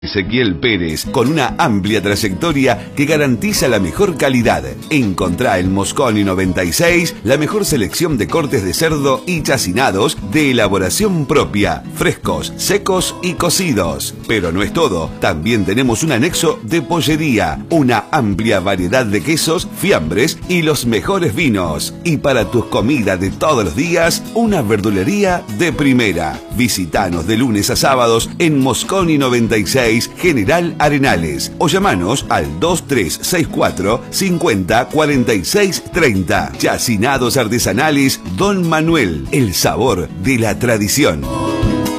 Ezequiel Pérez, con una amplia trayectoria que garantiza la mejor calidad. Encontrá en Mosconi 96 la mejor selección de cortes de cerdo y chacinados de elaboración propia, frescos, secos y cocidos. Pero no es todo, también tenemos un anexo de pollería, una amplia variedad de quesos, fiambres y los mejores vinos. Y para tus comidas de todos los días, una verdulería de primera. Visítanos de lunes a sábados en Mosconi 96, General Arenales, o llamanos al 2364 50 46 30. Chacinados artesanales Don Manuel, el sabor de la tradición.